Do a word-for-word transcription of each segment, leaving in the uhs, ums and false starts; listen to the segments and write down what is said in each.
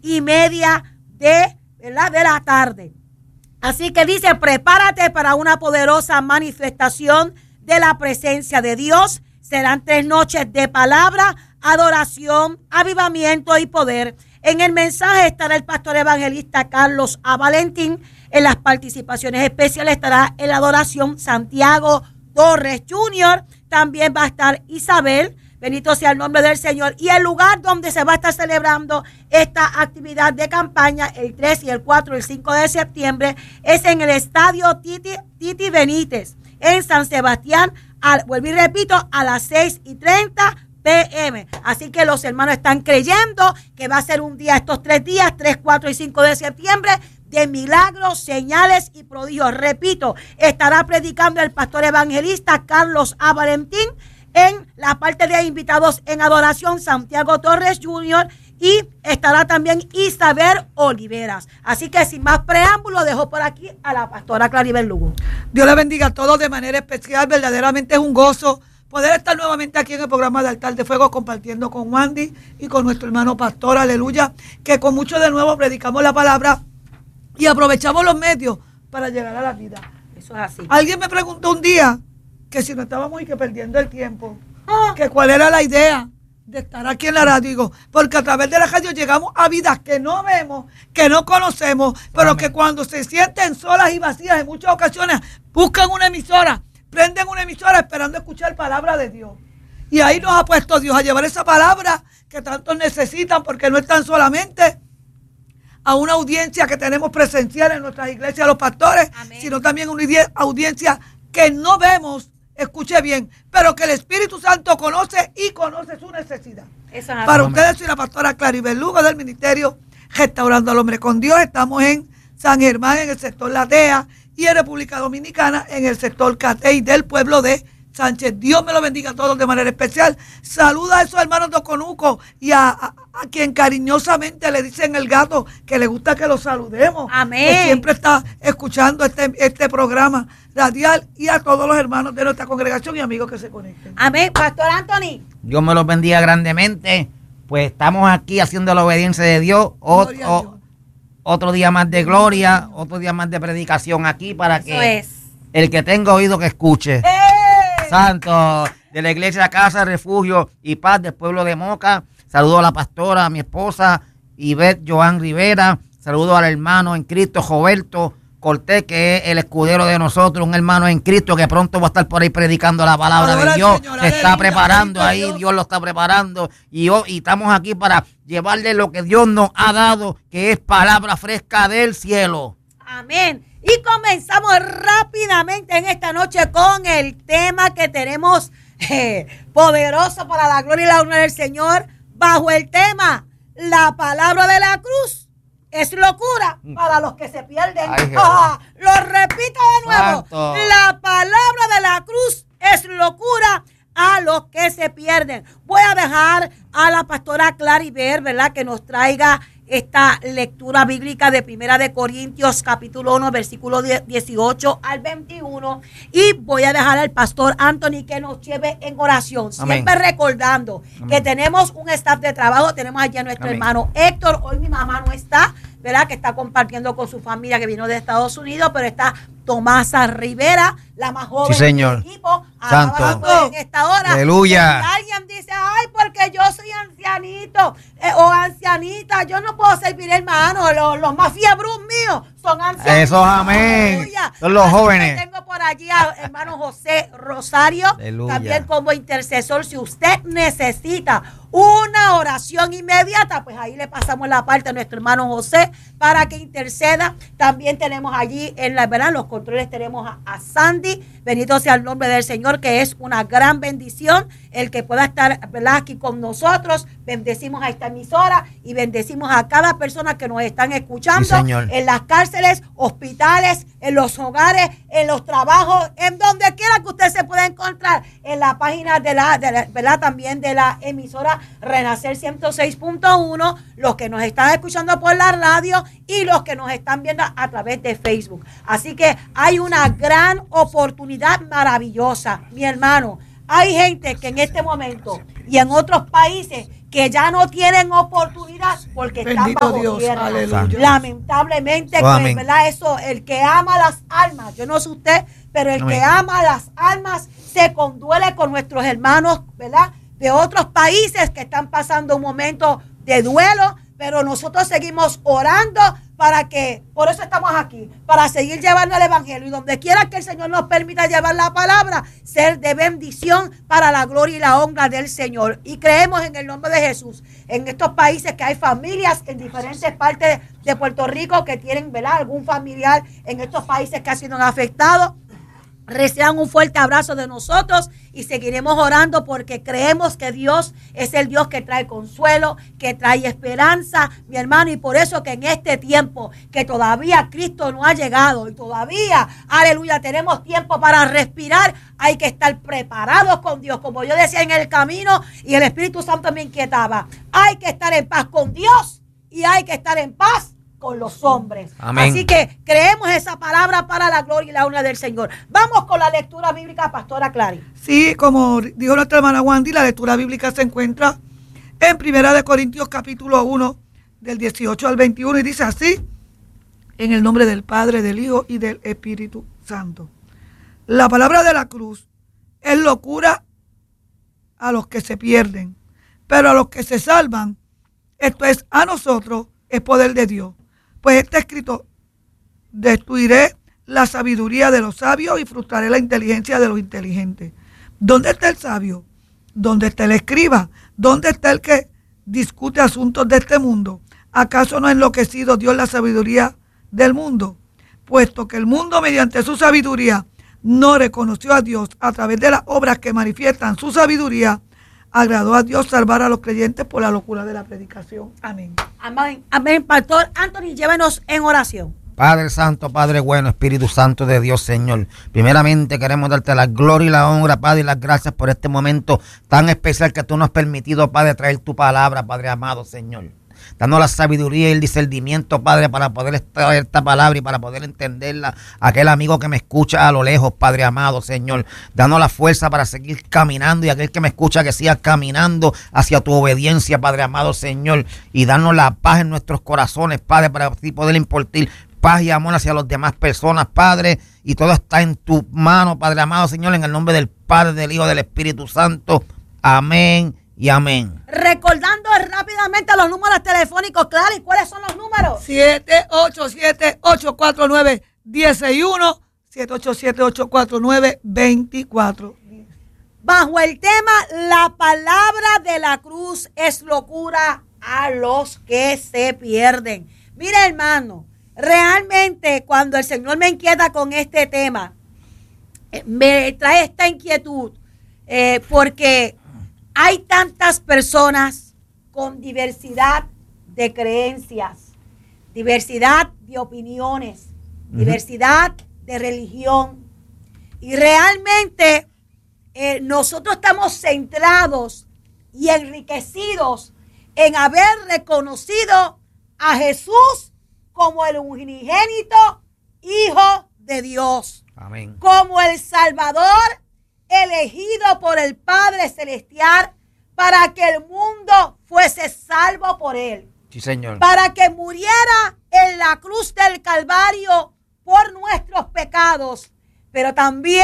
y media de, ¿verdad? de la tarde. Así que dice, prepárate para una poderosa manifestación de la presencia de Dios. Serán tres noches de palabra, adoración, avivamiento y poder. En el mensaje estará el pastor evangelista Carlos A. Valentín. En las participaciones especiales estará en la adoración Santiago Torres junior También va a estar Isabel. Bendito sea el nombre del Señor. Y el lugar donde se va a estar celebrando esta actividad de campaña el tres y el cuatro y el cinco de septiembre es en el estadio Titi, Titi Benítez en San Sebastián. Al, vuelvo y repito, a las seis y treinta p m Así que los hermanos están creyendo que va a ser un día, estos tres días, tres, cuatro y cinco de septiembre, de milagros, señales y prodigios. Repito, estará predicando el pastor evangelista Carlos A. Valentín. En la parte de invitados en adoración, Santiago Torres junior Y estará también Isabel Oliveras. Así que sin más preámbulo, dejo por aquí a la pastora Claribel Lugo. Dios le bendiga a todos de manera especial. Verdaderamente es un gozo poder estar nuevamente aquí en el programa de Altar de Fuego compartiendo con Wandy y con nuestro hermano pastor, aleluya, que con mucho de nuevo predicamos la palabra y aprovechamos los medios para llegar a la vida. Eso es así. Alguien me preguntó un día que si no estábamos y que perdiendo el tiempo, oh. que cuál era la idea de estar aquí en la radio. Digo, porque a través de la radio llegamos a vidas que no vemos, que no conocemos, pero Amén. Que cuando se sienten solas y vacías en muchas ocasiones, buscan una emisora, prenden una emisora esperando escuchar palabra de Dios. Y ahí nos ha puesto Dios a llevar esa palabra que tantos necesitan, porque no están solamente a una audiencia que tenemos presencial en nuestras iglesias, los pastores, Amén. Sino también una audiencia que no vemos. Escuche bien, pero que el Espíritu Santo conoce y conoce su necesidad. Eso es Para ustedes, soy la pastora Claribel Lugo del Ministerio Restaurando al Hombre con Dios. Estamos en San Germán, en el sector La Tea, y en República Dominicana, en el sector Catey del pueblo de Sánchez. Dios me lo bendiga a todos de manera especial. Saluda a esos hermanos de Oconuco y a, a, a quien cariñosamente le dicen el gato que le gusta que lo saludemos. Amén. Que siempre está escuchando este, este programa radial, y a todos los hermanos de nuestra congregación y amigos que se conecten. Amén. Pastor Anthony. Dios me los bendiga grandemente. Pues estamos aquí haciendo la obediencia de Dios. O, o, otro día más de gloria, otro día más de predicación aquí para Eso que es. El que tenga oído que escuche. ¡Eh! Santo, de la iglesia Casa, Refugio y Paz del pueblo de Moca. Saludo a la pastora, a mi esposa, Ivette Joan Rivera. Saludo al hermano en Cristo, Roberto Cortés, que es el escudero de nosotros, un hermano en Cristo que pronto va a estar por ahí predicando la palabra Ahora, de Dios. Señor, se está preparando ahí, Dios. Dios lo está preparando. Y, yo, y estamos aquí para llevarle lo que Dios nos ha dado, que es palabra fresca del cielo. Amén. Y comenzamos rápidamente en esta noche con el tema que tenemos eh, poderoso para la gloria y la honra del Señor, bajo el tema, la palabra de la cruz es locura para los que se pierden. Ay, ah, lo repito de nuevo. Santo. La palabra de la cruz es locura a los que se pierden. Voy a dejar a la pastora Claribel, ¿verdad?, que nos traiga esta lectura bíblica de Primera de Corintios, capítulo uno, versículo dieciocho al veintiuno. Y voy a dejar al pastor Anthony que nos lleve en oración. Siempre Amén. Recordando Amén. Que tenemos un staff de trabajo. Tenemos allí a nuestro Amén. Hermano Héctor. Hoy mi mamá no está, ¿verdad?, que está compartiendo con su familia que vino de Estados Unidos, pero está Tomasa Rivera, la más joven sí, señor. Del equipo. Santo. En esta hora. Aleluya. Si alguien dice, ay, porque yo soy ancianito eh, o ancianita, yo no puedo servir, hermano. Los, los más fiebrus míos son ancianos. Eso, amén. Aleluya. Son los Así jóvenes. Tengo por allí a hermano José Rosario, Aleluya. También como intercesor. Si usted necesita una oración inmediata, pues ahí le pasamos la parte a nuestro hermano José para que interceda. También tenemos allí en la verdad los controles tenemos a, a Sandy. Bendito sea el nombre del Señor, que es una gran bendición el que pueda estar, ¿verdad?, aquí con nosotros. Bendecimos a esta emisora y bendecimos a cada persona que nos están escuchando sí, en las cárceles, hospitales, en los hogares, en los trabajos, en donde quiera que usted se pueda encontrar, en la página de la, de la ¿verdad?, también de la emisora Renacer ciento seis punto uno, los que nos están escuchando por la radio y los que nos están viendo a través de Facebook. Así que hay una gran oportunidad maravillosa, mi hermano. Hay gente que en este momento y en otros países que ya no tienen oportunidad porque Bendito están bajo Dios, tierra. aleluya. Lamentablemente, Oh, pues, amén. ¿verdad? Eso, el que ama las almas, yo no sé usted, pero el Amén. que ama las almas se conduele con nuestros hermanos, ¿verdad? De otros países que están pasando un momento de duelo, pero nosotros seguimos orando para que, por eso estamos aquí, para seguir llevando el evangelio, y donde quiera que el Señor nos permita llevar la palabra, ser de bendición para la gloria y la honra del Señor. Y creemos en el nombre de Jesús, en estos países que hay familias en diferentes partes de Puerto Rico que tienen, ¿verdad?, algún familiar en estos países que ha sido afectado. Reciban un fuerte abrazo de nosotros y seguiremos orando porque creemos que Dios es el Dios que trae consuelo, que trae esperanza, mi hermano, y por eso que en este tiempo que todavía Cristo no ha llegado y todavía, aleluya, tenemos tiempo para respirar, hay que estar preparados con Dios, como yo decía en el camino y el Espíritu Santo me inquietaba, hay que estar en paz con Dios y hay que estar en paz con los hombres. Amén. Así que creemos esa palabra para la gloria y la honra del Señor. Vamos con la lectura bíblica, Pastora Clary. Sí, como dijo nuestra hermana Wandy, la lectura bíblica se encuentra en Primera de Corintios capítulo uno, del dieciocho al veintiuno, y dice así: en el nombre del Padre, del Hijo y del Espíritu Santo. La palabra de la cruz es locura a los que se pierden, pero a los que se salvan, esto es, a nosotros, es poder de Dios. Pues está escrito: destruiré la sabiduría de los sabios y frustraré la inteligencia de los inteligentes. ¿Dónde está el sabio? ¿Dónde está el escriba? ¿Dónde está el que discute asuntos de este mundo? ¿Acaso no ha enloquecido Dios la sabiduría del mundo? Puesto que el mundo mediante su sabiduría no reconoció a Dios a través de las obras que manifiestan su sabiduría, agradó a Dios salvar a los creyentes por la locura de la predicación. Amén. Amén. Amén. Pastor Anthony, llévenos en oración. Padre Santo, Padre bueno, Espíritu Santo de Dios, Señor. Primeramente queremos darte la gloria y la honra, Padre, y las gracias por este momento tan especial que tú nos has permitido, Padre, traer tu palabra, Padre amado, Señor. Dando la sabiduría y el discernimiento, Padre, para poder extraer esta palabra y para poder entenderla. Aquel amigo que me escucha a lo lejos, Padre amado, Señor. Dando la fuerza para seguir caminando, y aquel que me escucha que siga caminando hacia tu obediencia, Padre amado, Señor. Y darnos la paz en nuestros corazones, Padre, para así poder impartir paz y amor hacia las demás personas, Padre. Y todo está en tu mano, Padre amado, Señor, en el nombre del Padre, del Hijo, del Espíritu Santo. Amén y amén. Recordando rápidamente los números telefónicos, claro, ¿y cuáles son los números? siete ocho siete, ocho cuatro nueve, uno cero uno, siete ocho siete, ocho cuatro nueve, dos cuatro. Bajo el tema, la palabra de la cruz es locura a los que se pierden. Mira, hermano, realmente cuando el Señor me inquieta con este tema, me trae esta inquietud, eh, porque hay tantas personas con diversidad de creencias, diversidad de opiniones, uh-huh. diversidad de religión. Y realmente eh, nosotros estamos centrados y enriquecidos en haber reconocido a Jesús como el unigénito Hijo de Dios. Amén. Como el Salvador elegido por el Padre Celestial para que el mundo fuese salvo por él. Sí, Señor. Para que muriera en la cruz del Calvario por nuestros pecados, pero también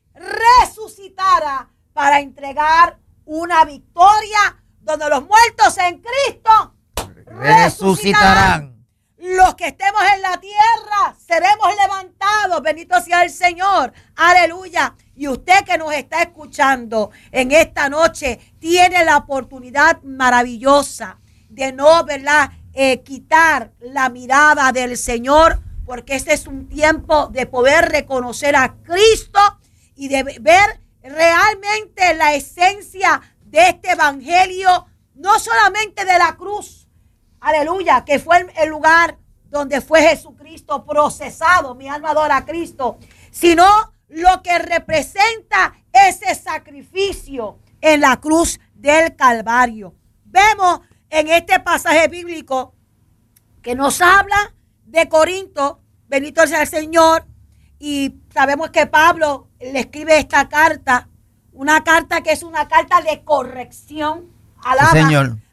resucitara para entregar una victoria donde los muertos en Cristo resucitarán. resucitarán. Los que estemos en la tierra seremos levantados. Bendito sea el Señor. Aleluya. Y usted que nos está escuchando en esta noche tiene la oportunidad maravillosa de no, ¿verdad?, eh, quitar la mirada del Señor, porque este es un tiempo de poder reconocer a Cristo y de ver realmente la esencia de este evangelio, no solamente de la cruz, aleluya, que fue el lugar donde fue Jesucristo procesado, mi alma adora a Cristo, sino lo que representa ese sacrificio en la cruz del Calvario. Vemos en este pasaje bíblico que nos habla de Corinto, bendito sea el Señor, y sabemos que Pablo le escribe esta carta, una carta que es una carta de corrección, alaba, sí, Señor.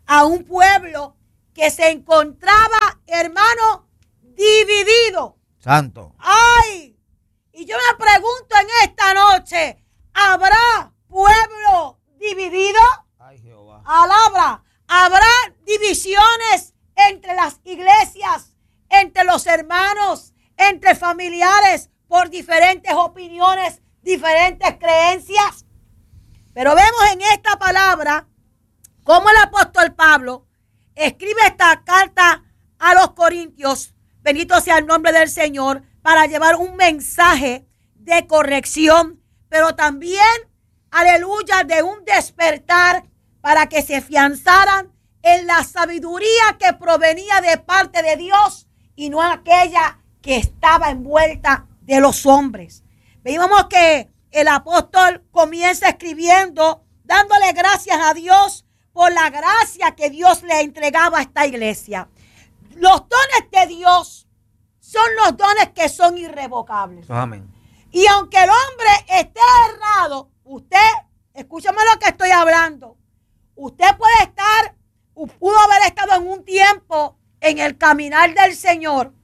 a un pueblo que se encontraba, hermano, dividido. Santo. ¡Ay! Y yo me pregunto en esta noche, ¿habrá pueblo dividido? Ay, Jehová. Alabra. ¿Habrá divisiones entre las iglesias, entre los hermanos, entre familiares, por diferentes opiniones, diferentes creencias? Pero vemos en esta palabra cómo el apóstol Pablo escribe esta carta a los Corintios, bendito sea el nombre del Señor, para llevar un mensaje de corrección, pero también, aleluya, de un despertar para que se afianzaran en la sabiduría que provenía de parte de Dios y no aquella que estaba envuelta de los hombres. Veíamos que el apóstol comienza escribiendo, dándole gracias a Dios por la gracia que Dios le entregaba a esta iglesia. Los dones de Dios son los dones que son irrevocables. Amén. Y aunque el hombre esté errado, usted, escúchame lo que estoy hablando, usted puede estar, pudo haber estado en un tiempo en el caminar del Señor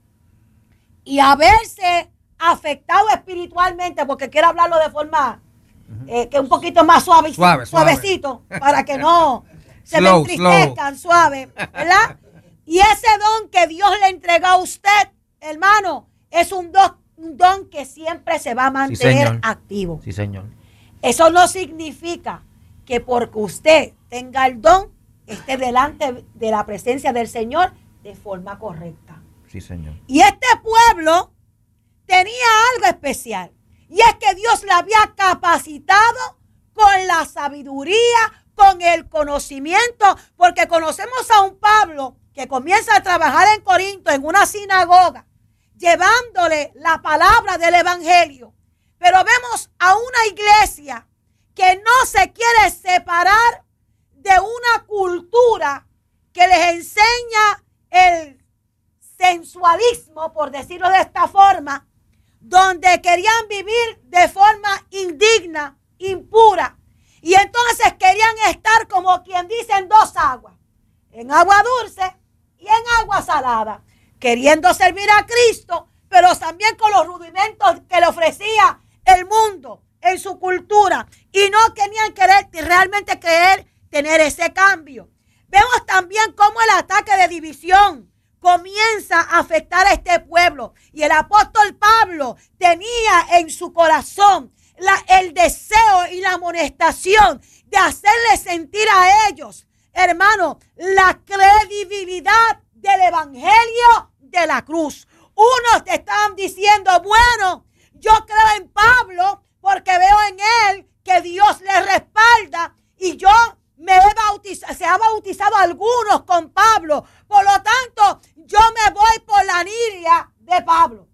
y haberse afectado espiritualmente, porque quiero hablarlo de forma eh, que un poquito más suave, suave suavecito, suave. Para que no se slow, me entristezcan, slow. Suave, ¿verdad? Y ese don que Dios le entregó a usted, hermano, es un don, un don que siempre se va a mantener sí, activo. Sí, señor. Eso no significa que porque usted tenga el don, esté delante de la presencia del Señor de forma correcta. Sí, señor. Y este pueblo tenía algo especial. Y es que Dios le había capacitado con la sabiduría, con el conocimiento, porque conocemos a un Pablo que comienza a trabajar en Corinto en una sinagoga, llevándole la palabra del evangelio. Pero vemos a una iglesia que no se quiere separar de una cultura que les enseña el sensualismo, por decirlo de esta forma, donde querían vivir de forma indigna, impura, y entonces querían estar como quien dice en dos aguas, en agua dulce y en agua salada, queriendo servir a Cristo, pero también con los rudimentos que le ofrecía el mundo en su cultura, y no querían querer, realmente querer tener ese cambio. Vemos también cómo el ataque de división comienza a afectar a este pueblo, y el apóstol Pablo tenía en su corazón la, el deseo y la amonestación de hacerle sentir a ellos, hermano, la credibilidad del evangelio de la cruz. Unos te estaban diciendo, bueno, yo creo en Pablo porque veo en él que Dios le respalda, y yo me he bautizado, se ha bautizado algunos con Pablo, por lo tanto yo me voy por la línea de Pablo.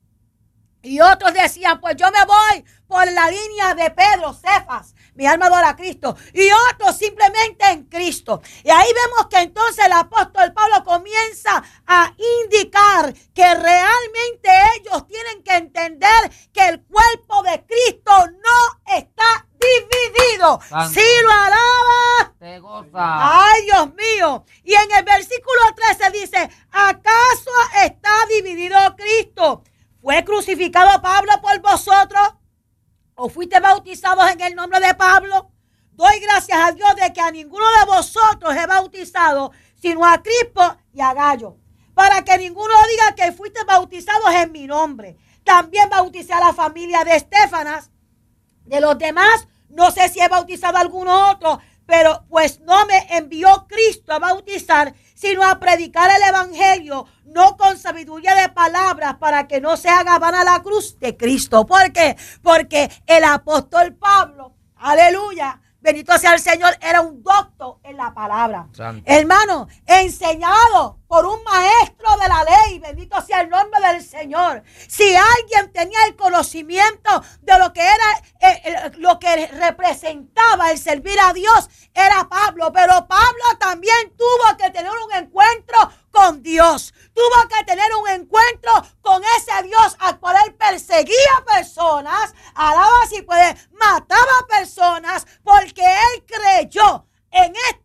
Y otros decían, pues yo me voy por la línea de Pedro, Cefas, mi alma adora a Cristo, y otros simplemente en Cristo. Y ahí vemos que entonces el apóstol Pablo comienza a indicar que realmente ellos tienen que entender que el cuerpo de Cristo no está dividido. Santo. Si lo alaba, te goza. Ay, Dios mío. Y en el versículo trece dice, ¿acaso está dividido Cristo? ¿Fue crucificado Pablo por vosotros? ¿O fuiste bautizados en el nombre de Pablo? Doy gracias a Dios de que a ninguno de vosotros he bautizado, sino a Crispo y a Gallo, para que ninguno diga que fuiste bautizados en mi nombre. También bauticé a la familia de Estefanas. De los demás, no sé si he bautizado a alguno otro, pero pues no me envió Cristo a bautizar, sino a predicar el evangelio, no con sabiduría de palabras, para que no se haga vana la cruz de Cristo. ¿Por qué? Porque el apóstol Pablo, aleluya, bendito sea el Señor, era un doctor en la palabra. Santo. Hermano, enseñado por un maestro de la ley, bendito sea el nombre del Señor. Si alguien tenía el conocimiento de lo que era, eh, lo que representaba el servir a Dios, era Pablo. Pero Pablo también tuvo que tener un encuentro con Dios. Tuvo que tener un encuentro con ese Dios al cual él perseguía personas, alaba si puede, mataba personas, porque él creyó en este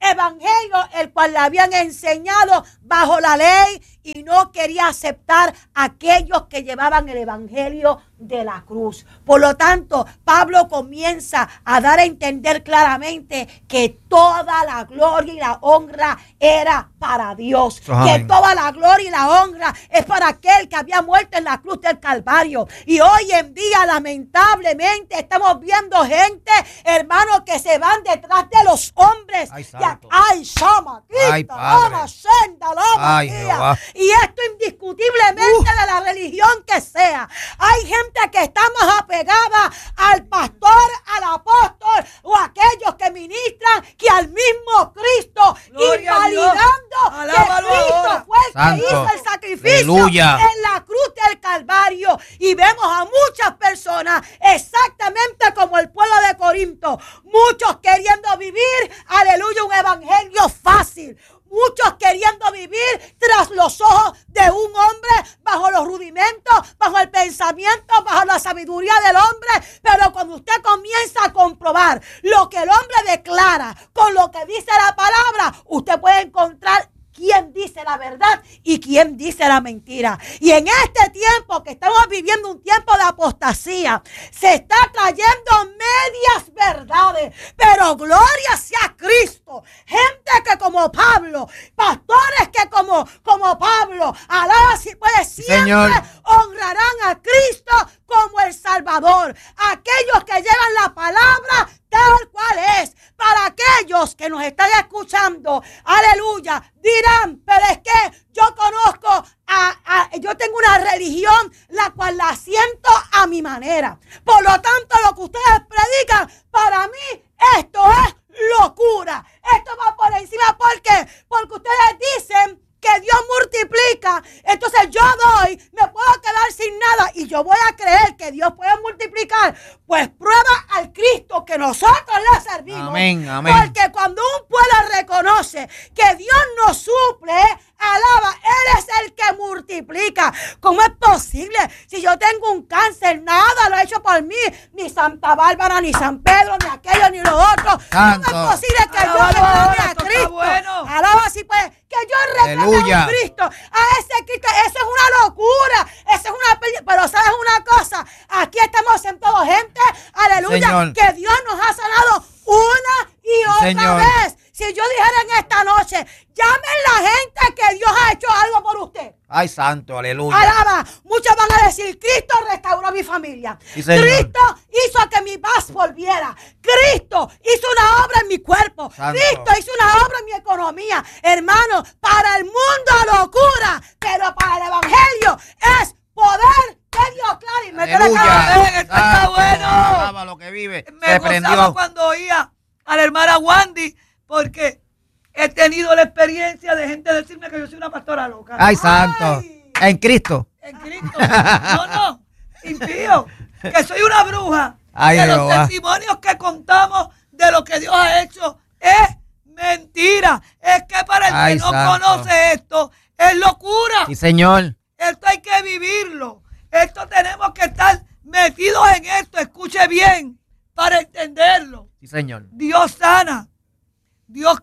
evangelio el cual le habían enseñado bajo la ley y no quería aceptar a aquellos que llevaban el evangelio de la cruz. Por lo tanto, Pablo comienza a dar a entender claramente que toda la gloria y la honra era para Dios. Amén. Que toda la gloria y la honra es para aquel que había muerto en la cruz del Calvario. Y hoy en día, lamentablemente, estamos viendo gente, hermanos, que se van detrás de los hombres. Ay, santo. Ay, Shama, Ay, Padre. Senda, Loma, Ay, Jehová. Y esto indiscutiblemente uh. de la religión que sea. Hay gente que está más apegada al pastor, al apóstol o a aquellos que ministran que al mismo Cristo, invalidando que Cristo ahora. Fue el Santo. Que hizo el sacrificio Aleluya. En la cruz del Calvario. Y vemos a muchas personas exactamente como el pueblo de Corinto, muchos queriendo vivir, aleluya, un evangelio fácil. Muchos queriendo vivir tras los ojos de un hombre, bajo los rudimentos, bajo el pensamiento, bajo la sabiduría del hombre. Pero cuando usted comienza a comprobar lo que el hombre declara con lo que dice la palabra, usted puede encontrar quién dice la verdad y quién dice la mentira. Y en este tiempo que estamos viviendo un tiempo de apostasía, se está trayendo medias verdades, pero gloria sea Cristo. Gente que como Pablo, pastores que como, como Pablo, alaba si puede, siempre Señor. Honrarán a Cristo como el Salvador. Aquellos que llevan la palabra tal cual es. Para aquellos que nos están escuchando, aleluya, dirán, pero es que yo conozco, a, a, yo tengo una religión la cual la siento a mi manera. Por lo tanto, lo que ustedes predican, para mí, esto es locura. Esto va por encima. ¿Por qué? Porque ustedes dicen que Dios multiplica, entonces yo doy, me puedo quedar sin nada y yo voy a creer que Dios puede multiplicar. Pues prueba al Cristo que nosotros le servimos. Amén, amén. Porque cuando un pueblo reconoce que Dios nos suple, alaba, Él es el que multiplica. ¿Cómo es posible? Si yo tengo un cáncer, nada lo ha hecho por mí, ni Santa Bárbara, ni San Pedro, ni aquello, ni lo otro. Santo. ¿Cómo es posible que yo reclame a Cristo? Bueno. Alaba si puede, que yo reclame a Cristo, a ese Cristo. Eso es una locura, eso es una pérdida. Pero ¿sabes una cosa? Aquí estamos sentados gente, aleluya, Señor. Que Dios nos ha sanado una y otra Señor. Vez. Si yo dijera en esta noche, llamen la gente que Dios ha hecho algo por usted. Ay, santo, aleluya. Alaba. Muchos van a decir, Cristo restauró mi familia. Sí, Cristo hizo que mi paz volviera. Cristo hizo una obra en mi cuerpo. Santo. Cristo hizo una obra en mi economía. Hermano, para el mundo locura, pero para el evangelio es poder de Dios. Claro, y me aleluya. Esto está bueno. Alaba lo que vive. Me Se gozaba prendió. Cuando oía a la hermana Wandy, porque he tenido la experiencia de gente decirme que yo soy una pastora loca. Ay, santo. Ay. En Cristo. En Cristo. No, no. Impío. Que soy una bruja. Ay, que Dios los va. testimonios que contamos de lo que Dios ha hecho es mentira. Es que para el Ay, que no santo. Conoce esto, es locura. Sí, Señor. Esto hay que vivirlo. Esto tenemos que estar metidos en esto. Escuche bien para entenderlo. Sí, Señor. Dios sana. Dios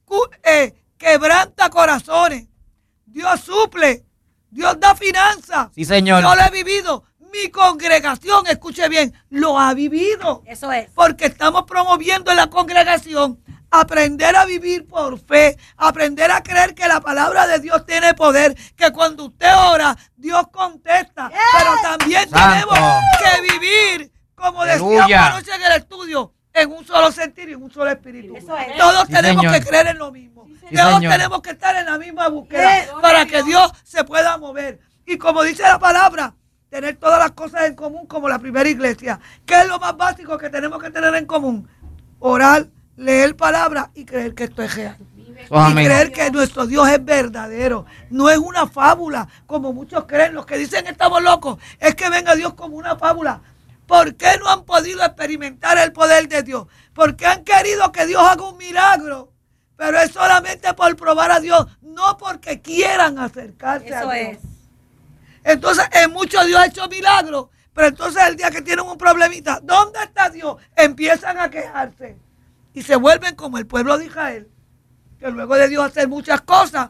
eh, quebranta corazones. Dios suple. Dios da finanzas. Sí, Señor. Yo lo he vivido. Mi congregación, escuche bien, lo ha vivido. Eso es. Porque estamos promoviendo en la congregación aprender a vivir por fe, aprender a creer que la palabra de Dios tiene poder, que cuando usted ora, Dios contesta. Yes. Pero también Santo. Tenemos que vivir, como decíamos anoche en el estudio, en un solo sentir y en un solo espíritu. Eso es. Todos sí, tenemos señor. Que creer en lo mismo. Sí, Todos señor. Tenemos que estar en la misma búsqueda sí, para que Dios se pueda mover. Y como dice la palabra, tener todas las cosas en común como la primera iglesia. ¿Qué es lo más básico que tenemos que tener en común? Orar, leer palabra y creer que esto es real. Oh, y creer que nuestro Dios es verdadero. No es una fábula, como muchos creen. Los que dicen estamos locos, es que venga Dios como una fábula. ¿Por qué no han podido experimentar el poder de Dios? Porque han querido que Dios haga un milagro. Pero es solamente por probar a Dios, no porque quieran acercarse Eso a Dios. Es. Entonces, en muchos Dios ha hecho milagros, pero entonces el día que tienen un problemita, ¿dónde está Dios? Empiezan a quejarse y se vuelven como el pueblo de Israel. porque luego de Dios hacer muchas cosas,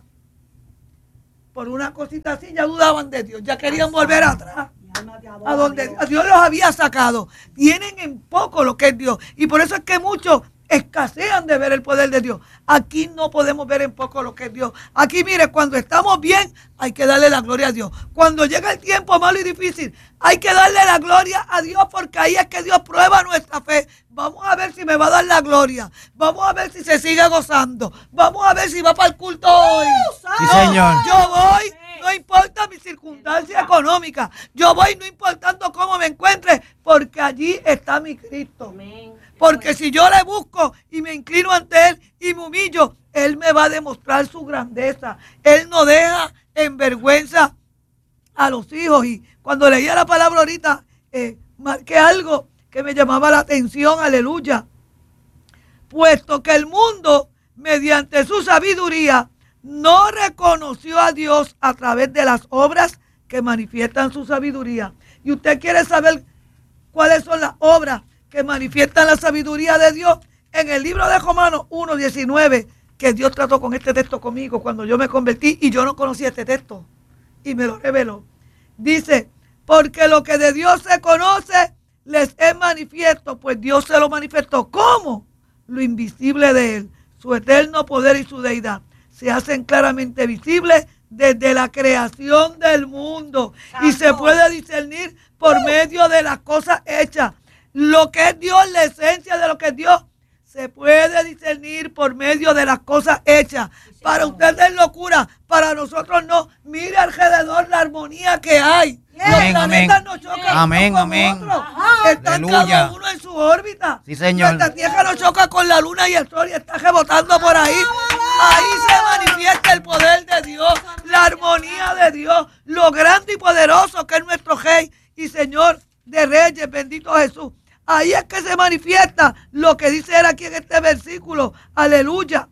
por una cosita así ya dudaban de Dios, ya querían volver atrás, a donde Dios los había sacado. Tienen en poco lo que es Dios, y por eso es que muchos escasean de ver el poder de Dios. Aquí no podemos ver en poco lo que es Dios. Aquí, mire, cuando estamos bien, hay que darle la gloria a Dios. Cuando llega el tiempo malo y difícil, hay que darle la gloria a Dios, porque ahí es que Dios prueba nuestra fe. Vamos a ver si me va a dar la gloria. Vamos a ver si se sigue gozando. Vamos a ver si va para el culto hoy. Sí, Señor. Yo voy, no importa mi circunstancia económica. Yo voy no importando cómo me encuentre, porque allí está mi Cristo. Porque si yo le busco y me inclino ante Él y me humillo, Él me va a demostrar su grandeza. Él no deja en vergüenza a los hijos. Y cuando leía la palabra ahorita, eh, marqué algo que me llamaba la atención, aleluya. Puesto que el mundo, mediante su sabiduría, no reconoció a Dios a través de las obras que manifiestan su sabiduría. Y usted quiere saber cuáles son las obras que manifiestan la sabiduría de Dios. En el libro de Romanos uno diecinueve, que Dios trató con este texto conmigo cuando yo me convertí y yo no conocía este texto y me lo reveló. Dice, porque lo que de Dios se conoce les es manifiesto, pues Dios se lo manifestó. ¿Cómo? Lo invisible de Él, su eterno poder y su deidad, se hacen claramente visibles desde la creación del mundo. Santo. Y se puede discernir por medio de las cosas hechas. Lo que es Dios, la esencia de lo que es Dios, se puede discernir por medio de las cosas hechas. Sí, para ustedes es locura, para nosotros no. Mire alrededor la armonía que hay. Yeah. Los amén, planetas no chocan amén, uno amén. con otro. Están Aleluya. cada uno en su órbita. Sí, Señor. Nuestra tierra no choca con la luna y el sol y está rebotando por ahí. Ahí se manifiesta el poder de Dios, la armonía de Dios, lo grande y poderoso que es nuestro Rey y Señor de Reyes, bendito Jesús. Ahí es que se manifiesta lo que dice él aquí en este versículo. Aleluya.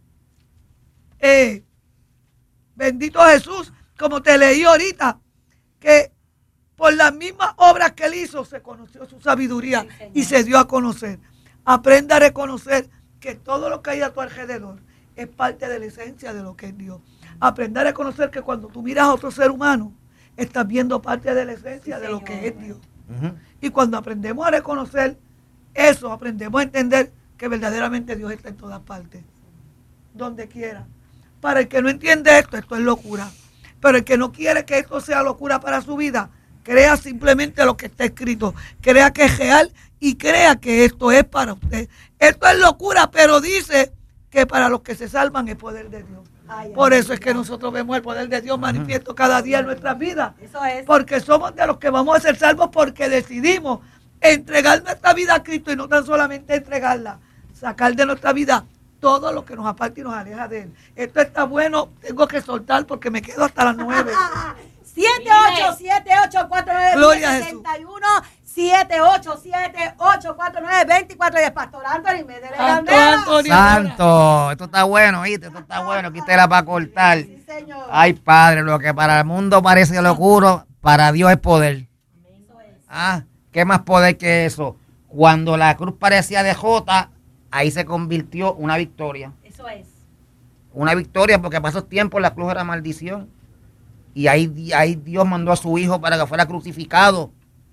Eh, bendito Jesús, como te leí ahorita, que por las mismas obras que él hizo se conoció su sabiduría, sí, y se dio a conocer. Aprenda a reconocer que todo lo que hay a tu alrededor es parte de la esencia de lo que es Dios. Aprenda a reconocer que cuando tú miras a otro ser humano, estás viendo parte de la esencia, sí, de lo que es Dios. Uh-huh. Y cuando aprendemos a reconocer eso, aprendemos a entender que verdaderamente Dios está en todas partes, donde quiera. Para el que no entiende esto, esto es locura. Pero el que no quiere que esto sea locura para su vida, crea simplemente lo que está escrito. Crea que es real y crea que esto es para usted. Esto es locura, pero dice que para los que se salvan es poder de Dios. Ay, Por eso ay, es que ay. nosotros vemos el poder de Dios manifiesto cada día en nuestras vidas. Eso es. Porque somos de los que vamos a ser salvos porque decidimos entregar nuestra vida a Cristo y no tan solamente entregarla, sacar de nuestra vida todo lo que nos aparta y nos aleja de Él. Esto está bueno, tengo que soltar porque me quedo hasta las nueve. siete ocho siete ocho cuatro nueve seis uno siete ocho siete ocho cuatro nueve dos cuatro y el pastor Anthony me debe Santo, Santo, esto está bueno, ¿viste? Esto está bueno, aquí te la va a cortar. Sí, señor. Ay, Padre, lo que para el mundo parece locura, para Dios es poder. Ah, ¿qué más poder que eso? Cuando la cruz parecía de jota, ahí se convirtió una victoria. Eso es. Una victoria porque pasó tiempo la cruz era maldición. Y ahí, ahí Dios mandó a su hijo para que fuera crucificado.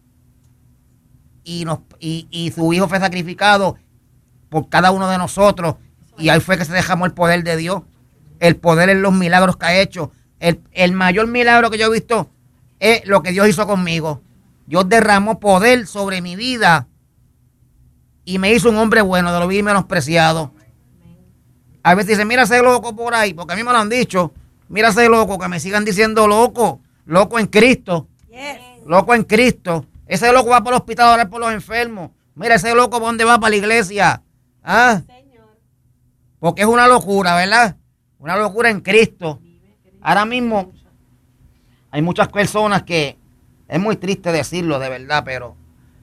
Y, nos, y, y su hijo fue sacrificado por cada uno de nosotros. Y ahí fue que se derramó el poder de Dios. El poder en los milagros que ha hecho. El, el mayor milagro que yo he visto es lo que Dios hizo conmigo. Dios derramó poder sobre mi vida y me hizo un hombre bueno, de lo vil y menospreciado. A veces dicen, mira ese loco por ahí, porque a mí me lo han dicho. Mira ese loco, que me sigan diciendo loco. Loco en Cristo. Yes. Loco en Cristo. Ese loco va para el hospital a orar por los enfermos. Mira ese loco, ¿para dónde va? Para la iglesia. ¿Ah? Señor. Porque es una locura, ¿verdad? Una locura en Cristo. Ahora mismo hay muchas personas que, es muy triste decirlo de verdad, pero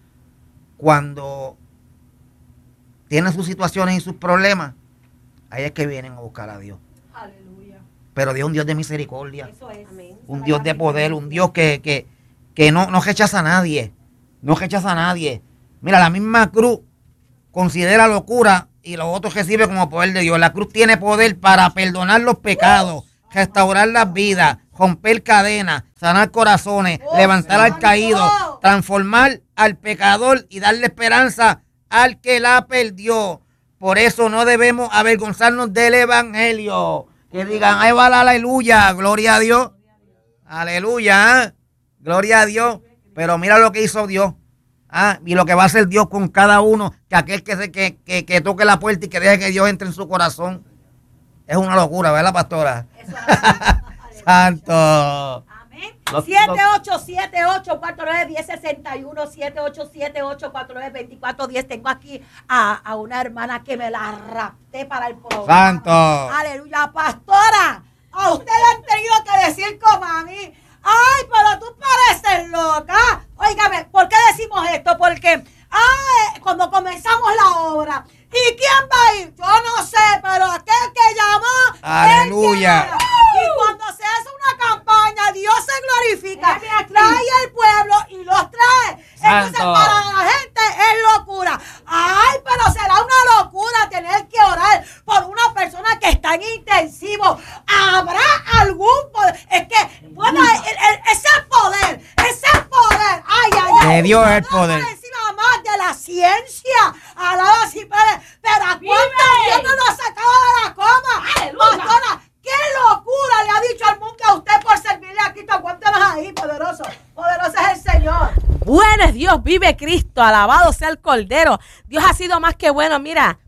cuando tienen sus situaciones y sus problemas, ahí es que vienen a buscar a Dios. Aleluya. Pero Dios es un Dios de misericordia. Eso es. Amén. Un Dios de poder, un Dios que, que, que no, no rechaza a nadie. No rechaza a nadie. Mira, la misma cruz considera locura y los otros reciben como poder de Dios. La cruz tiene poder para perdonar los pecados, restaurar las vidas, romper cadenas, sanar corazones, oh, levantar al caído, transformar al pecador y darle esperanza al que la perdió. Por eso no debemos avergonzarnos del evangelio. Que digan, ahí va la aleluya, gloria a Dios. Aleluya, ¿eh? Gloria a Dios. Pero mira lo que hizo Dios. ¿Ah? Y lo que va a hacer Dios con cada uno, que aquel que, se, que, que, que toque la puerta y que deje que Dios entre en su corazón. Es una locura, ¿verdad, pastora? Eso es. Santo. Amén. siete ocho siete, ocho cuatro nueve, uno cero seis uno, siete ocho siete, ocho cuatro nueve, dos cuatro uno cero. Tengo aquí a, a una hermana que me la rapté para el programa. Santo. Aleluya, pastora. A usted le han tenido que decir como a mí. Ay, pero tú pareces loca. Óigame, ¿por qué decimos esto? Porque ay, cuando comenzamos la obra, ¿y quién va a ir? Yo no sé, pero aquel que llamó. Aleluya. Y cuando se hace una campaña, Dios se glorifica, trae al pueblo y los trae. Entonces, Santo. para la gente es locura. Ay, pero será una locura tener que orar por una persona que está en intensivo. ¿Habrá algún poder? Es que, bueno, el, el, ese poder, ese poder. Ay, ay, ay. De Dios es el poder. Encima más de la ciencia. Alaba si puede. Pero ¿a cuántos Dios no nos ha sacado de la coma? Pastora, ¿qué locura le ha dicho al mundo a usted por servirle a Cristo? Aguántenos ahí, poderoso. Poderoso es el Señor. Bueno es Dios, vive Cristo, alabado sea el Cordero. Dios ha sido más que bueno. Mira,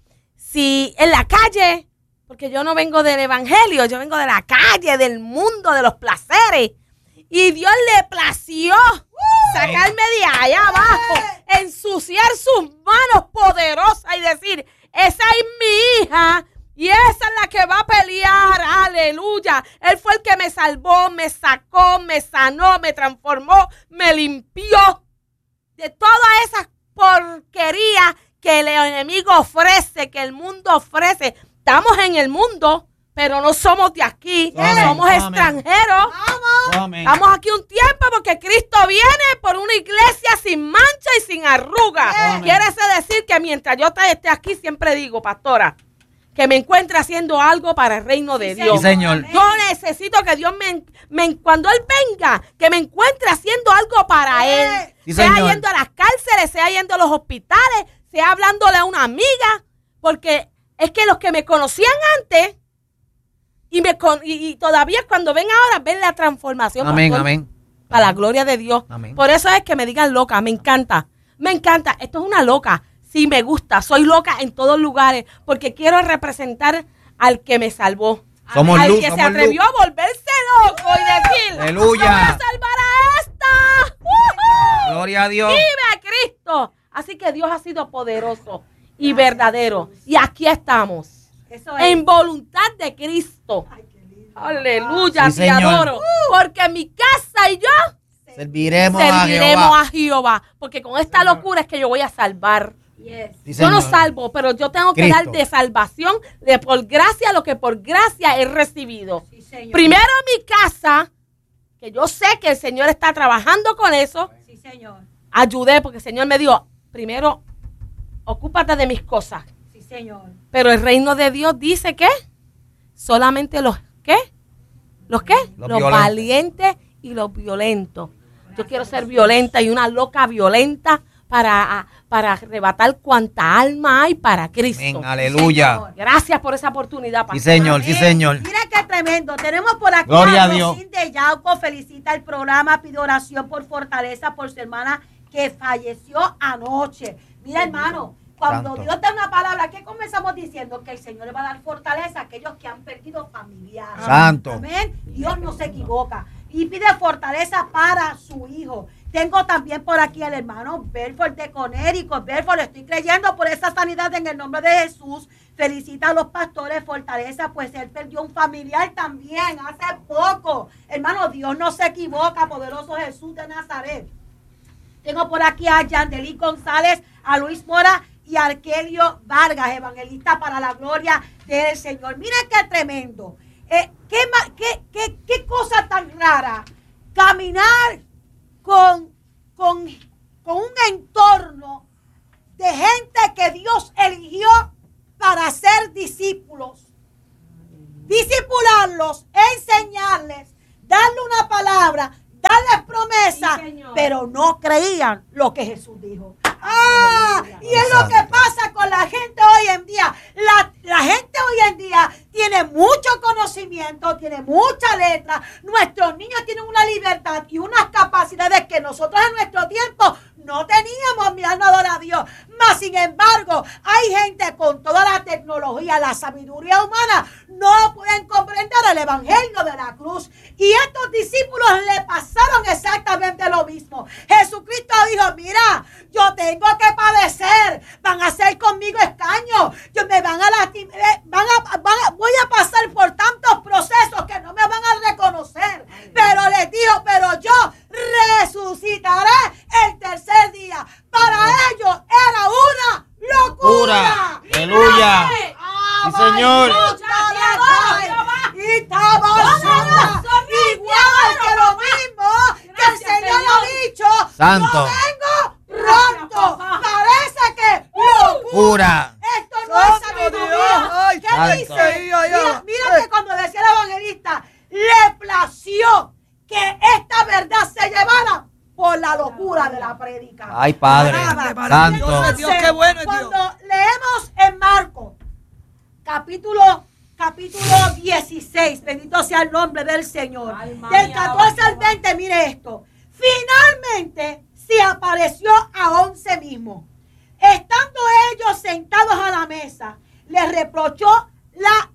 si en la calle, porque yo no vengo del evangelio, yo vengo de la calle, del mundo, de los placeres. Y Dios le plació sacarme de allá abajo, ensuciar sus manos poderosas y decir, esa es mi hija y esa es la que va a pelear, aleluya. Él fue el que me salvó, me sacó, me sanó, me transformó, me limpió de todas esas porquerías que el enemigo ofrece, que el mundo ofrece. Estamos en el mundo, pero no somos de aquí, Amén, somos amén. extranjeros. Amén. Estamos aquí un tiempo porque Cristo viene por una iglesia sin mancha y sin arruga. Amén. Quiere decir que mientras yo esté aquí, siempre digo, pastora, que me encuentre haciendo algo para el reino de Sí, Dios. Señor. Yo necesito que Dios me, me, cuando Él venga, que me encuentre haciendo algo para Él. Sí, sea señor. yendo a las cárceles, sea yendo a los hospitales, sea hablándole a una amiga, porque es que los que me conocían antes y, me con, y, y todavía cuando ven ahora, ven la transformación. Amén, pastor, amén. para la gloria de Dios. Amén. Por eso es que me digan loca, me encanta. Me encanta. Esto es una loca. Sí, me gusta. Soy loca en todos lugares porque quiero representar al que me salvó. Somos al luz, que somos se atrevió luz. a volverse loco y decir, Aleluya. "Yo voy a salvar a esta". ¡Uhú! Gloria a Dios. ¡Vive Cristo! Así que Dios ha sido poderoso y verdadero. Y aquí estamos. Eso es. En voluntad de Cristo. Ay, qué lindo. Aleluya, Sí, te Señor. adoro. Porque mi casa y yo Serviremos, a serviremos Jehová. a Jehová. Porque con esta locura es que yo voy a salvar. Yes. Sí, Yo no Señor. salvo, pero yo tengo que Cristo. dar de salvación, de por gracia, lo que por gracia he recibido. Sí, Señor. Primero mi casa, que yo sé que el Señor está trabajando con eso. Sí, Señor. Ayudé, porque el Señor me dijo, primero, ocúpate de mis cosas. Sí, Señor. Pero el reino de Dios dice que solamente los, ¿qué? ¿Los qué? Los Los, violentos. valientes y los violentos. Yo quiero ser violenta y una loca violenta para, para arrebatar cuanta alma hay para Cristo. Amén, aleluya. Señor. Gracias por esa oportunidad, Sí, pastor. Señor, sí, Amén. Señor. Mira qué tremendo. Tenemos por aquí Gloria a a Dios. Rosín de Yauco. Felicita el programa, pide oración por fortaleza por su hermana que falleció anoche. Mira, hermano, cuando Santo. Dios da una palabra, ¿qué comenzamos diciendo? Que el Señor le va a dar fortaleza a aquellos que han perdido familiares. Santo. Amén. Dios no se equivoca. Y pide fortaleza para su hijo. Tengo también por aquí al hermano Belfort de Conérico. Belfort, estoy creyendo por esa sanidad en el nombre de Jesús. Felicita a los pastores, fortaleza, pues él perdió un familiar también hace poco. Hermano, Dios no se equivoca, poderoso Jesús de Nazaret. Tengo por aquí a Yandelí González, a Luis Mora y a Arkelio Vargas, evangelista para la gloria del Señor. Miren qué tremendo. Eh, qué, ma- qué, qué, qué cosa tan rara. Caminar con, con, con un entorno de gente que Dios eligió para ser discípulos. Discipularlos, enseñarles, darle una palabra, darles promesa, sí, pero no creían lo que Jesús dijo. Ah, y es lo que pasa con la gente hoy en día. La, la gente hoy en día tiene mucho conocimiento, tiene mucha letra. Nuestros niños tienen una libertad y unas capacidades que nosotros en nuestro tiempo no teníamos, mi alma adora a Dios. Mas, sin embargo, hay gente con toda la tecnología, la sabiduría humana, no pueden comprender el evangelio de la cruz. Y estos discípulos le pasaron exactamente lo mismo. Jesucristo dijo, mira, yo tengo que padecer, van a hacer conmigo escaños, yo me van a lastimar, van a, van a, voy a pasar por tantos procesos que no me van a reconocer. Pero les dijo, pero yo resucitaré el tercer día. Para ellos era una locura. Aleluya. Sí, Señor. Y estaba sola, igual que lo mismo que el Señor ha dicho. Santo. Yo vengo pronto. Parece que locura. Esto no es sabiduría. ¿Qué dice? Mira, mira que cuando decía el evangelista, le plació que esta verdad se llevara por la locura de la prédica. Ay, Padre, santo. Entonces, Dios, qué bueno es cuando Dios. leemos en Marcos, capítulo, capítulo dieciséis, bendito sea el nombre del Señor, Alma del mía, catorce al veinte, mire esto. Finalmente se apareció a once mismos. Estando ellos sentados a la mesa, les reprochó la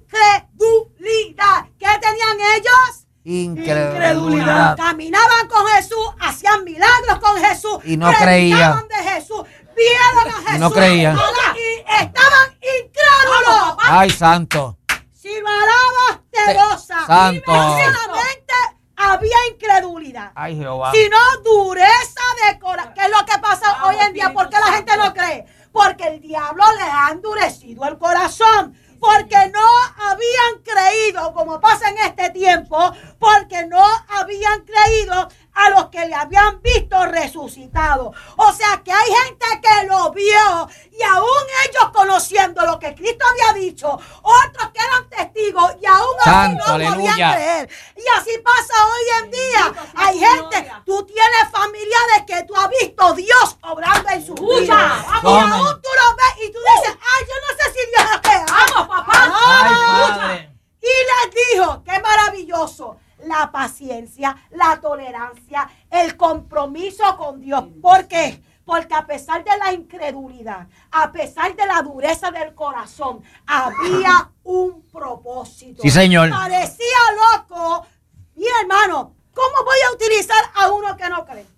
incredulidad. ¿Qué tenían ellos? Incredulidad. Caminaban con Jesús, hacían milagros con Jesús, y no creían de Jesús, vieron a Jesús, y no creían, y estaban incrédulos. Ay, santo. Si lo alabas, te goza. Santo. No solamente había incredulidad, Ay, Jehová. sino dureza de corazón. ¿Qué es lo que pasa hoy en día? ¿Por qué la gente no cree? Porque el diablo les ha endurecido el corazón. Porque no habían creído, como pasa en este tiempo, porque no habían creído a los que le habían visto resucitado. O sea que hay gente que lo vio y aún ellos conociendo lo que Cristo había dicho, otros que eran testigos y aún así no podían creer. Y así pasa hoy en día. Hay gente, tú tienes familiares que tú has visto Dios obrando en sus vidas. Y aún tú lo ves y tú dices, ay, yo no sé si Dios es real. Vamos, papá. Ay, Padre. Y les dijo, qué maravilloso, la paciencia, la tolerancia, el compromiso con Dios. ¿Por qué? Porque a pesar de la incredulidad, a pesar de la dureza del corazón, había un propósito. Sí, Señor. Parecía loco. Mi hermano, ¿cómo voy a utilizar a uno que no cree?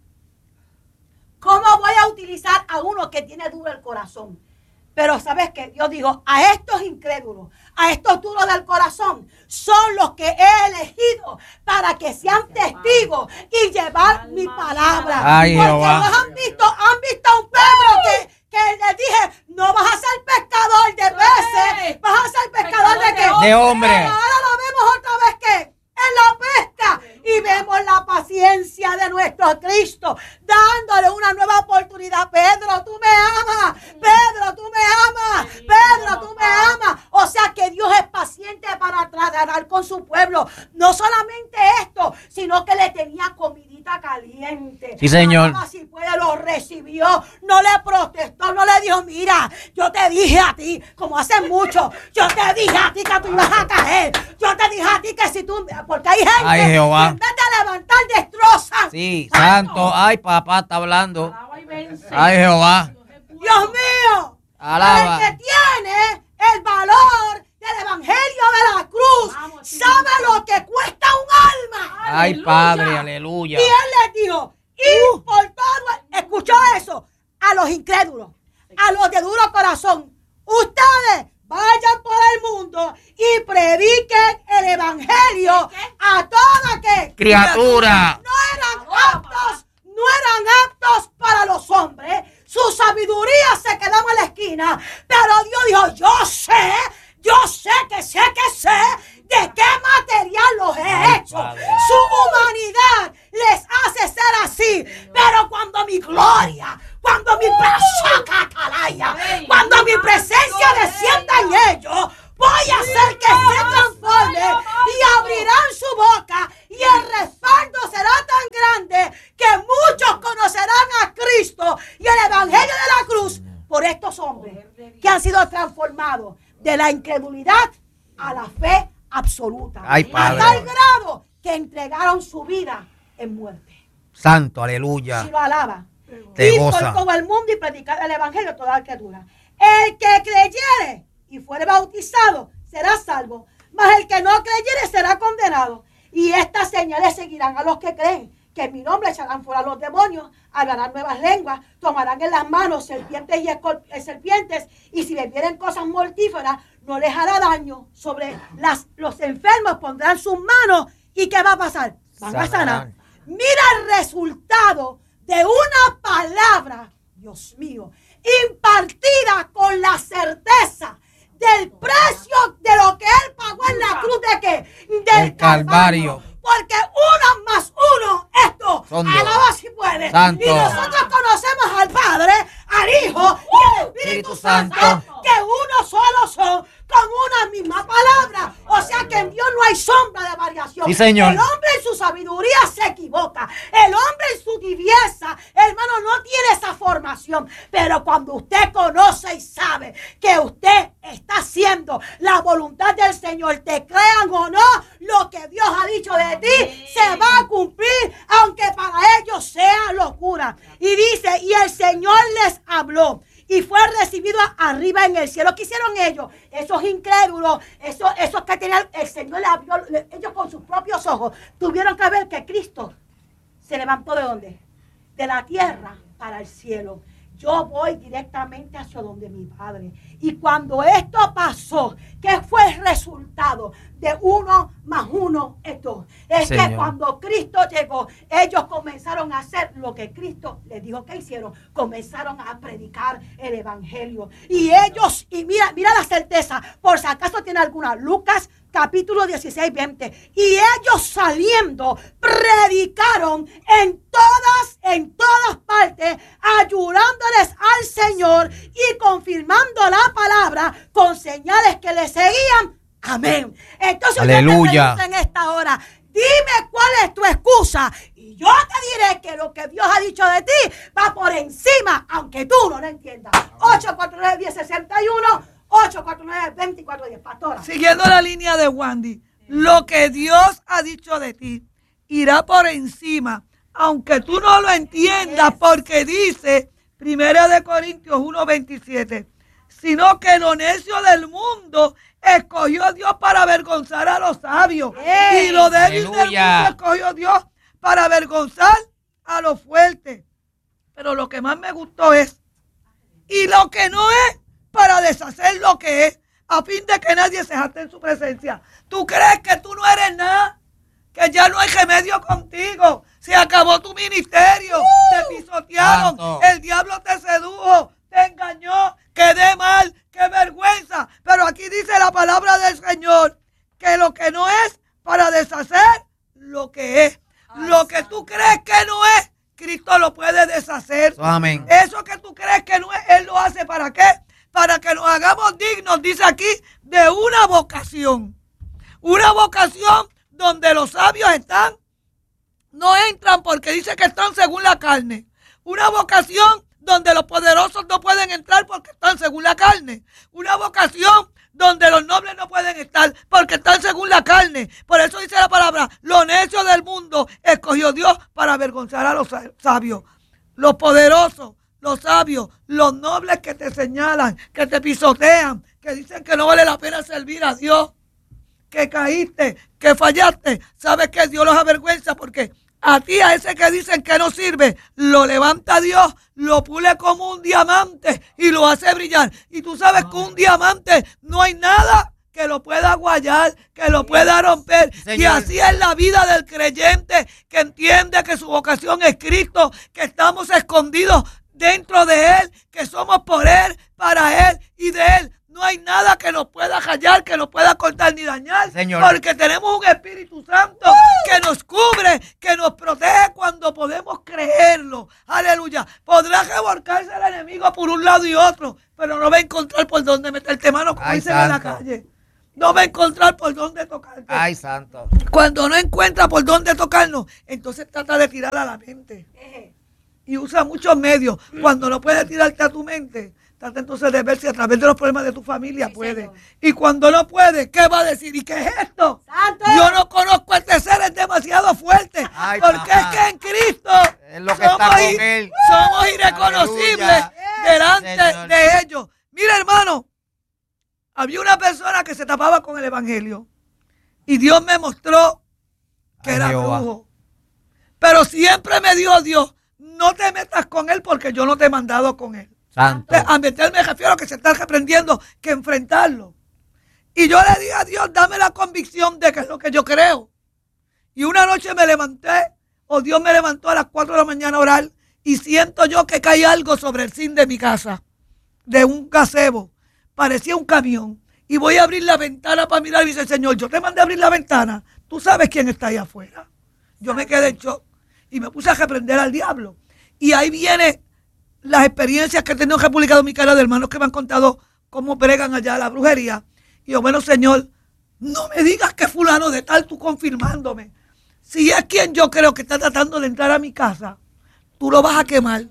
¿Cómo voy a utilizar a uno que tiene duro el corazón? Pero ¿sabes qué? Dios dijo, a estos incrédulos, a estos duros del corazón, son los que he elegido para que sean testigos y llevar mi palabra. Ay, porque Jehová. los han visto, han visto a un Pedro que, que le dije, no vas a ser pescador de peces, vas a ser pescador de qué? De hombre. Pero ahora lo vemos otra vez que en la pesca y vemos la paciencia de nuestro Cristo dándole una nueva oportunidad. Pedro, tú me amas. Pedro, tú me amas. Pedro, tú me amas. O sea que Dios es paciente para tratar con su pueblo. No solamente esto, sino que le tenía comidita caliente. Sí, Señor. Si puede, lo recibió. No le protestó, no le dijo, mira, yo te dije a ti, como hace mucho, yo te dije a ti que tú ibas a caer. Yo te dije a ti que si tú, porque hay gente Ay, Jehová. que en vez de levantar destrozan. Sí, santo. Ay, papá está hablando. Alaba y vence. Ay, Jehová. Dios mío. Alaba. El que tiene el valor del evangelio de la cruz Vamos, sí, sabe sí. lo que cuesta un alma. Ay, Aleluya. Padre, aleluya. Y él les dijo, y por todo, escuchó eso, a los incrédulos, a los de duro corazón, ustedes vayan por el mundo y prediquen el evangelio a toda que Criatura. no eran aptos, no eran aptos para los hombres. Su sabiduría se quedaba en la esquina, pero Dios dijo, yo sé, yo sé que sé que sé de qué material los he Ay, hecho. Padre. Su humanidad les hace ser así, pero cuando mi gloria, cuando mi presencia, cuando mi presencia desciende de la incredulidad a la fe absoluta. Ay, a tal grado que entregaron su vida en muerte. Santo, aleluya. Si lo alaba. Te y goza. por todo el mundo y predicar el evangelio a toda la criatura. El que creyere y fuere bautizado será salvo, mas el que no creyere será condenado. Y estas señales seguirán a los que creen, que en mi nombre echarán fuera a los demonios, hablarán nuevas lenguas, tomarán en las manos serpientes y escorp- serpientes, y si bebieren cosas mortíferas, no les hará daño. Sobre las, los enfermos pondrán sus manos, ¿y qué va a pasar? Van a sanar. Mira el resultado de una palabra, Dios mío, impartida con la certeza del precio de lo que Él pagó en la cruz de qué? Del El Calvario. Calvario. Porque uno más uno, esto, alaba si puede. Santo. Y nosotros conocemos al Padre, al Hijo y al Espíritu, Espíritu Santo, Santo, que uno solo son, con una misma palabra. O sea que en Dios no hay sombra de variación. Sí, Señor. El hombre en su sabiduría se equivoca. El hombre en su tibieza, hermano, no tiene esa formación. Pero cuando usted conoce y sabe que usted está haciendo la voluntad del Señor, te crean o no, lo que Dios ha dicho de ti se va a cumplir, aunque para ellos sea locura. Y dice, y el Señor les habló y fue recibido arriba en el cielo. ¿Qué hicieron ellos? Esos incrédulos, esos, esos que tenían, el Señor les abrió, ellos con sus propios ojos tuvieron que ver que Cristo se levantó ¿de dónde? De la tierra para el cielo. Yo voy directamente hacia donde mi Padre. Y cuando esto pasó, ¿qué fue el resultado de uno más uno es dos? Es Señor. que cuando Cristo llegó, ellos comenzaron a hacer lo que Cristo les dijo que hicieron. Comenzaron a predicar el evangelio. Y ellos, y mira, mira la certeza, por si acaso tiene alguna, Lucas capítulo dieciséis, veinte. Y ellos saliendo, predicaron en todas, en todas partes, ayudándoles al Señor y confirmando la palabra con señales que le seguían. Amén. Entonces, aleluya. Yo te pregunto en esta hora, dime cuál es tu excusa y yo te diré que lo que Dios ha dicho de ti va por encima, aunque tú no lo entiendas. ocho cuatro nueve, diez sesenta y uno, ocho cuatro nueve, veinticuatro diez, pastora. Siguiendo la línea de Wandy, lo que Dios ha dicho de ti irá por encima, aunque tú no lo entiendas, porque dice Primera de Corintios uno veintisiete, sino que lo necio del mundo escogió Dios para avergonzar a los sabios, ¡Ey! y lo débil del Aleluya. mundo escogió Dios para avergonzar a los fuertes. Pero lo que más me gustó es, y lo que no es, para deshacer lo que es, a fin de que nadie se jacte en su presencia. ¿Tú crees que tú no eres nada? Que ya no hay remedio contigo. Se acabó tu ministerio. Uh, te pisotearon. Santo. El diablo te sedujo. Te engañó. Quedé mal. Qué vergüenza. Pero aquí dice la palabra del Señor que lo que no es para deshacer lo que es. Ay, lo que tú crees que no es, Cristo lo puede deshacer. Amén. Eso que tú crees que no es, Él lo hace ¿para qué? Para que nos hagamos dignos, dice aquí, de una vocación. Una vocación donde los sabios están, no entran porque dice que están según la carne. Una vocación donde los poderosos no pueden entrar porque están según la carne. Una vocación donde los nobles no pueden estar porque están según la carne. Por eso dice la palabra, lo necio del mundo escogió Dios para avergonzar a los sabios. Los poderosos, los sabios, los nobles que te señalan, que te pisotean, que dicen que no vale la pena servir a Dios, que caíste, que fallaste, sabes que Dios los avergüenza porque a ti, a ese que dicen que no sirve, lo levanta Dios, lo pule como un diamante y lo hace brillar. Y tú sabes que un diamante no hay nada que lo pueda guayar, que lo pueda romper. Señor. Y así es la vida del creyente que entiende que su vocación es Cristo, que estamos escondidos dentro de Él, que somos por Él, para Él y de Él. No hay nada que nos pueda hallar, que nos pueda cortar ni dañar, Señor. Porque tenemos un Espíritu Santo ¡Uh! Que nos cubre, que nos protege cuando podemos creerlo. Aleluya. Podrá revolcarse el enemigo por un lado y otro, pero no va a encontrar por dónde meterte mano, como dicen en la calle. No va a encontrar por dónde tocarte. Ay, santo. Cuando no encuentra por dónde tocarnos, entonces trata de tirar a la mente. Y usa muchos medios. Cuando no puede tirarte a tu mente, trata entonces de ver si a través de los problemas de tu familia sí, puede. Señor. Y cuando no puede, ¿qué va a decir? ¿Y qué es esto? ¡Santo! Yo no conozco a este ser, es demasiado fuerte. Ay, porque papá. es que en Cristo Es lo que está con i- él. somos irreconocibles Aleluya. delante Señor. de ellos. Mira, hermano, había una persona que se tapaba con el evangelio y Dios me mostró que Ay, era Jehová. brujo. Pero siempre me dijo Dios, no te metas con él porque yo no te he mandado con él. Santo. A meterme me refiero a que se está reprendiendo que enfrentarlo. Y yo le dije a Dios, dame la convicción de que es lo que yo creo. Y una noche me levanté, o Dios me levantó a las cuatro de la mañana a orar, y siento yo que cae algo sobre el zinc de mi casa, de un gazebo. Parecía un camión. Y voy a abrir la ventana para mirar y dice, Señor, yo te mandé a abrir la ventana. Tú sabes quién está ahí afuera. Yo me quedé en shock y me puse a reprender al diablo. Y ahí viene las experiencias que he tenido en República Dominicana de hermanos que me han contado cómo bregan allá la brujería. Y yo, bueno, Señor, no me digas que fulano de tal, tú confirmándome. Si es quien yo creo que está tratando de entrar a mi casa, tú lo vas a quemar.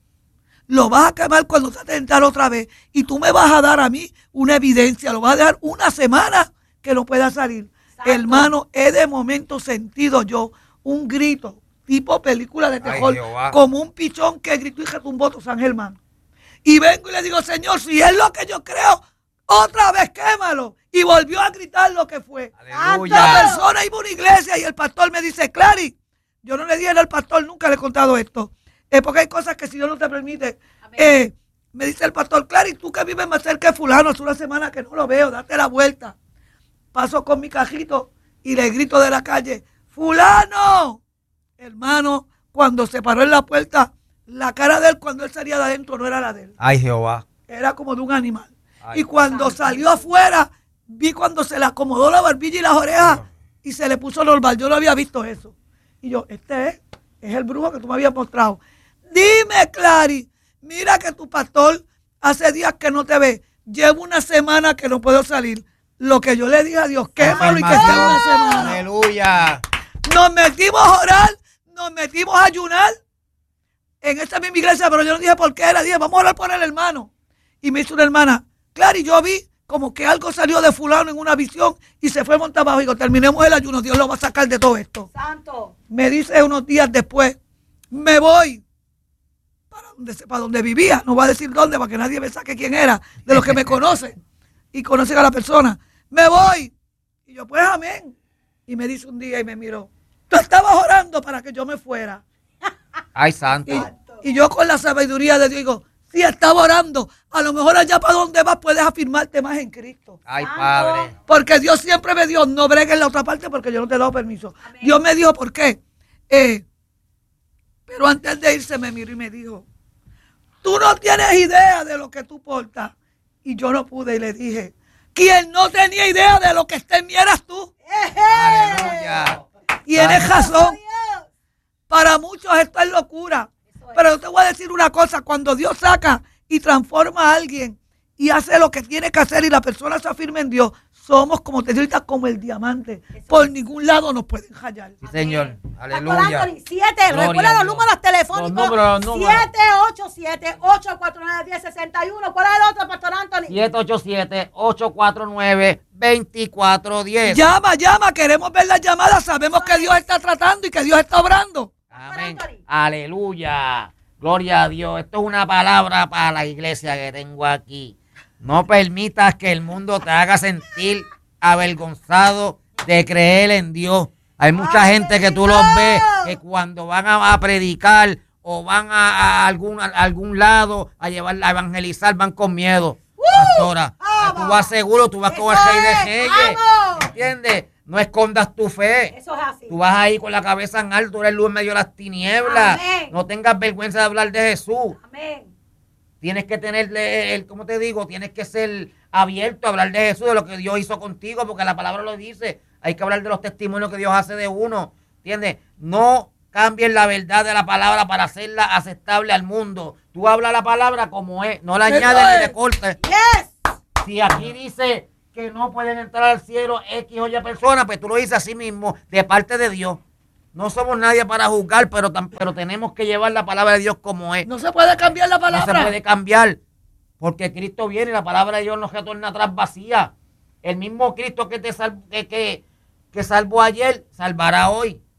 Lo vas a quemar cuando trate de entrar otra vez. Y tú me vas a dar a mí una evidencia. Lo vas a dejar una semana que no pueda salir. Santo. Hermano, he de momento sentido yo un grito, tipo película de Ay, terror, Jehová. como un pichón que gritó y retumbó todo San Germán. Y vengo y le digo, Señor, si es lo que yo creo, otra vez quémalo. Y volvió a gritar lo que fue. La Aleluya. persona iba a una iglesia y el pastor me dice, Clary, yo no le dije al pastor, nunca le he contado esto. Eh, porque hay cosas que si Dios no te permite. Eh, me dice el pastor, Clary, tú que vives más cerca de fulano, hace una semana que no lo veo, date la vuelta. Paso con mi cajito y le grito de la calle, fulano. Hermano, cuando se paró en la puerta, la cara de él cuando él salía de adentro no era la de él. Ay, Jehová. Era como de un animal. Ay, y cuando salió afuera, vi cuando se le acomodó la barbilla y las orejas y se le puso normal. Yo no había visto eso. Y yo, este es, es el brujo que tú me habías mostrado. Dime, Clary, mira que tu pastor hace días que no te ve. Llevo una semana que no puedo salir. Lo que yo le dije a Dios, quémalo y que sea una semana. Aleluya. Nos metimos a orar, nos metimos a ayunar en esta misma iglesia, pero yo no dije por qué era. Dije, vamos a orar por el hermano. Y me hizo una hermana, claro, y yo vi como que algo salió de fulano en una visión y se fue montar abajo. Y digo, terminemos el ayuno, Dios lo va a sacar de todo esto. Santo. Me dice unos días después, me voy para donde, para donde vivía. No voy a decir dónde para que nadie me saque quién era, de los que me conocen y conocen a la persona. Me voy. Y yo, pues amén. Y me dice un día y me miró, tú estabas orando para que yo me fuera. Ay, santo. Y, y yo con la sabiduría de Dios digo, si estaba orando, a lo mejor allá para donde vas puedes afirmarte más en Cristo. Ay, Padre. Porque Dios siempre me dijo, no bregues en la otra parte porque yo no te he dado permiso. Amén. Dios me dijo, ¿por qué? Eh, pero antes de irse me miró y me dijo, tú no tienes idea de lo que tú portas. Y yo no pude y le dije, quien no tenía idea de lo que está en mí eras tú. Aleluya. Tienes razón. Para muchos esto es locura. Pero yo te voy a decir una cosa, cuando Dios saca y transforma a alguien y hace lo que tiene que hacer y la persona se afirma en Dios, somos, como te digo ahorita, como el diamante. Por ningún lado nos pueden hallar. Sí, Señor. Pastor Aleluya. Anthony, siete, Gloria recuerda a los Dios. números telefónicos. Los números, los números. siete ocho siete, ocho cuatro nueve, uno cero seis uno. ¿Cuál es el otro, Pastor Anthony? siete ocho siete, ocho cuatro nueve, dos cuatro uno cero. Llama, llama, queremos ver las llamadas, sabemos que Dios está tratando y que Dios está obrando. Amén. Aleluya. Gloria a Dios. Esto es una palabra para la iglesia que tengo aquí. No permitas que el mundo te haga sentir avergonzado de creer en Dios. Hay mucha gente que tú los ves que cuando van a, a predicar o van a, a, algún, a algún lado a llevar a evangelizar, van con miedo. Pastora, tú vas seguro, tú vas con el Eso rey de es, reyes. vamos. ¿Entiendes? No escondas tu fe. Eso es así. Tú vas ahí con la cabeza en alto, eres luz en medio de las tinieblas. Amén. No tengas vergüenza de hablar de Jesús. Amén. Tienes que tenerle, el, ¿cómo te digo? Tienes que ser abierto a hablar de Jesús, de lo que Dios hizo contigo, porque la palabra lo dice. Hay que hablar de los testimonios que Dios hace de uno. ¿Entiendes? No cambies la verdad de la palabra para hacerla aceptable al mundo. Tú hablas la palabra como es, no la añades ni le cortes. Yes. Si aquí dice que no pueden entrar al cielo X o Y personas, pues tú lo dices así mismo, de parte de Dios. No somos nadie para juzgar, pero, pero tenemos que llevar la palabra de Dios como es. No se puede cambiar la No se palabra. puede cambiar. porque Cristo viene y la palabra de Dios no retorna atrás vacía. El mismo Cristo que te sal, que, que, que salvó ayer, salvará hoy.